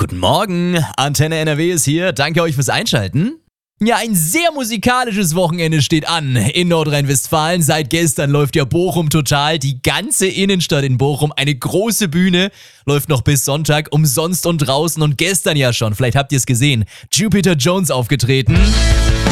Guten Morgen, Antenne NRW ist hier. Danke euch fürs Einschalten. Ja, ein sehr musikalisches Wochenende steht an in Nordrhein-Westfalen. Seit gestern läuft ja Bochum total. Die ganze Innenstadt in Bochum, eine große Bühne, läuft noch bis Sonntag umsonst und draußen. Und gestern ja schon, vielleicht habt ihr es gesehen, Jupiter Jones aufgetreten.